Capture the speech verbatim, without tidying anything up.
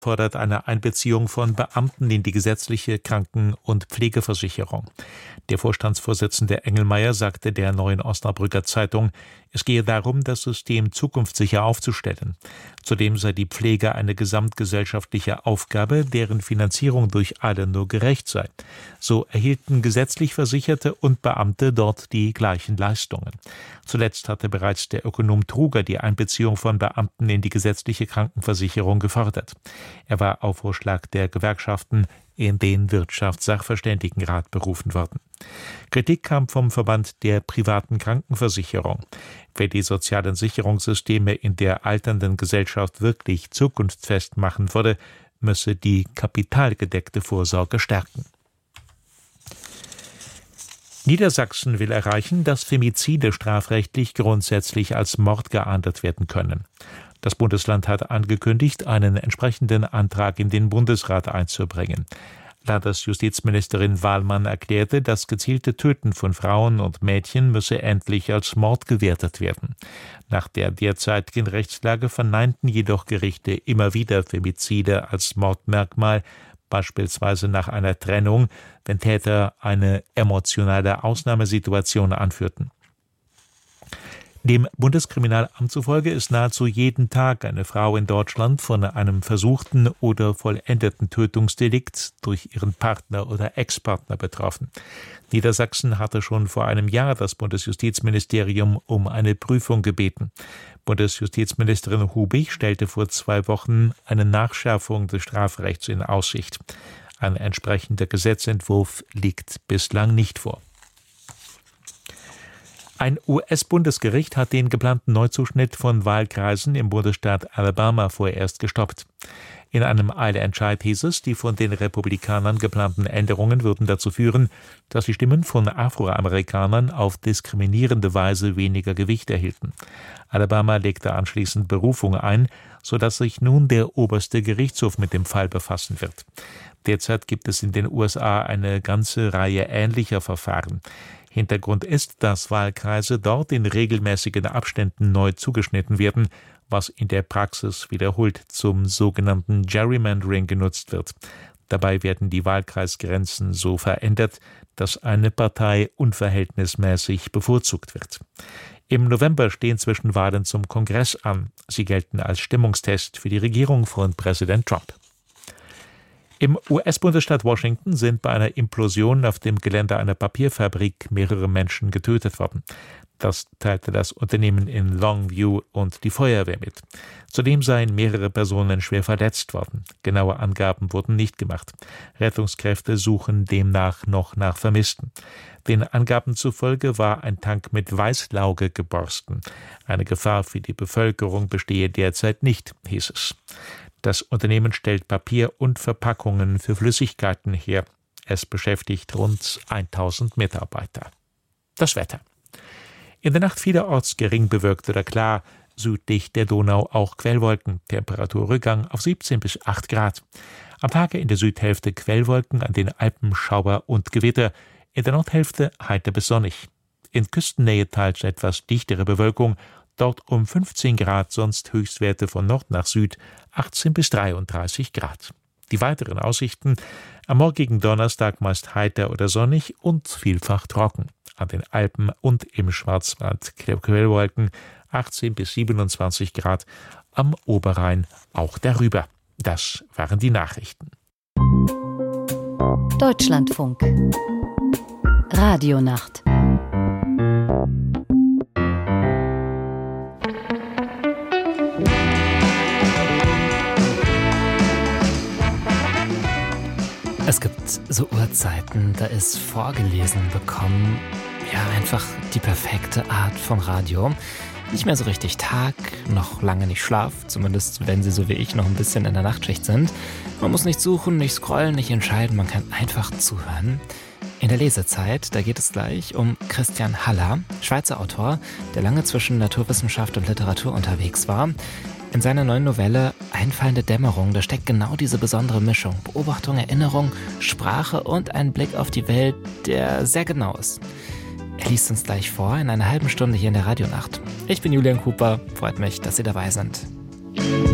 fordert eine Einbeziehung von Beamten in die gesetzliche Kranken- und Pflegeversicherung. Der Vorstandsvorsitzende Engelmeier sagte der Neuen Osnabrücker Zeitung, es gehe darum, das System zukunftssicher aufzustellen. Zudem sei die Pflege eine gesamtgesellschaftliche Aufgabe, deren Finanzierung durch alle nur gerecht sei. So erhielten gesetzlich Versicherte und Beamte dort die gleichen Leistungen. Zuletzt hatte bereits der Ökonom Truger die Einbeziehung von Beamten in die gesetzliche Krankenversicherung gefordert. Er war auf Vorschlag der Gewerkschaften in den Wirtschaftssachverständigenrat berufen worden. Kritik kam vom Verband der privaten Krankenversicherung. Wer die sozialen Sicherungssysteme in der alternden Gesellschaft wirklich zukunftsfest machen würde, müsse die kapitalgedeckte Vorsorge stärken. Niedersachsen will erreichen, dass Femizide strafrechtlich grundsätzlich als Mord geahndet werden können. Das Bundesland hat angekündigt, einen entsprechenden Antrag in den Bundesrat einzubringen. Landesjustizministerin Wahlmann erklärte, das gezielte Töten von Frauen und Mädchen müsse endlich als Mord gewertet werden. Nach der derzeitigen Rechtslage verneinten jedoch Gerichte immer wieder Femizide als Mordmerkmal, beispielsweise nach einer Trennung, wenn Täter eine emotionale Ausnahmesituation anführten. Dem Bundeskriminalamt zufolge ist nahezu jeden Tag eine Frau in Deutschland von einem versuchten oder vollendeten Tötungsdelikt durch ihren Partner oder Ex-Partner betroffen. Niedersachsen hatte schon vor einem Jahr das Bundesjustizministerium um eine Prüfung gebeten. Bundesjustizministerin Hubig stellte vor zwei Wochen eine Nachschärfung des Strafrechts in Aussicht. Ein entsprechender Gesetzentwurf liegt bislang nicht vor. Ein U S-Bundesgericht hat den geplanten Neuzuschnitt von Wahlkreisen im Bundesstaat Alabama vorerst gestoppt. In einem Eilentscheid hieß es, die von den Republikanern geplanten Änderungen würden dazu führen, dass die Stimmen von Afroamerikanern auf diskriminierende Weise weniger Gewicht erhielten. Alabama legte anschließend Berufung ein, sodass sich nun der oberste Gerichtshof mit dem Fall befassen wird. Derzeit gibt es in den U S A eine ganze Reihe ähnlicher Verfahren. Hintergrund ist, dass Wahlkreise dort in regelmäßigen Abständen neu zugeschnitten werden, was in der Praxis wiederholt zum sogenannten Gerrymandering genutzt wird. Dabei werden die Wahlkreisgrenzen so verändert, dass eine Partei unverhältnismäßig bevorzugt wird. Im November stehen Zwischenwahlen zum Kongress an. Sie gelten als Stimmungstest für die Regierung von Präsident Trump. Im U S-Bundesstaat Washington sind bei einer Implosion auf dem Gelände einer Papierfabrik mehrere Menschen getötet worden. Das teilte das Unternehmen in Longview und die Feuerwehr mit. Zudem seien mehrere Personen schwer verletzt worden. Genaue Angaben wurden nicht gemacht. Rettungskräfte suchen demnach noch nach Vermissten. Den Angaben zufolge war ein Tank mit Weißlauge geborsten. Eine Gefahr für die Bevölkerung bestehe derzeit nicht, hieß es. Das Unternehmen stellt Papier und Verpackungen für Flüssigkeiten her. Es beschäftigt rund tausend Mitarbeiter. Das Wetter. In der Nacht vielerorts gering bewölkt oder klar, südlich der Donau auch Quellwolken, Temperaturrückgang auf siebzehn bis acht Grad. Am Tage in der Südhälfte Quellwolken, an den Alpen Schauer und Gewitter, in der Nordhälfte heiter bis sonnig. In Küstennähe teils etwas dichtere Bewölkung, dort um fünfzehn Grad, sonst Höchstwerte von Nord nach Süd, achtzehn bis dreiunddreißig Grad. Die weiteren Aussichten: am morgigen Donnerstag meist heiter oder sonnig und vielfach trocken. An den Alpen und im Schwarzwald Quellwolken, achtzehn bis siebenundzwanzig Grad, am Oberrhein auch darüber. Das waren die Nachrichten. Deutschlandfunk Radionacht. Es gibt so Uhrzeiten, da ist vorgelesen bekommen, ja, einfach die perfekte Art von Radio. Nicht mehr so richtig Tag, noch lange nicht Schlaf, zumindest wenn Sie so wie ich noch ein bisschen in der Nachtschicht sind. Man muss nicht suchen, nicht scrollen, nicht entscheiden, man kann einfach zuhören. In der Lesezeit, da geht es gleich um Christian Haller, Schweizer Autor, der lange zwischen Naturwissenschaft und Literatur unterwegs war. In seiner neuen Novelle Einfallende Dämmerung, da steckt genau diese besondere Mischung. Beobachtung, Erinnerung, Sprache und ein Blick auf die Welt, der sehr genau ist. Er liest uns gleich vor in einer halben Stunde hier in der Radionacht. Ich bin Julian Cooper, freut mich, dass Sie dabei sind.